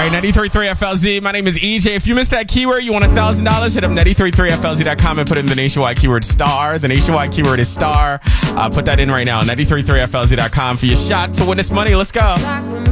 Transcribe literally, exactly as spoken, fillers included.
right, ninety-three point three F L Z. My name is E J. If you missed that keyword, you want one thousand dollars, hit up ninety-three point three F L Z dot com and put in the nationwide keyword star. The nationwide keyword is star. Uh, put that in right now, ninety-three point three F L Z dot com for your shot to win this money. Let's go.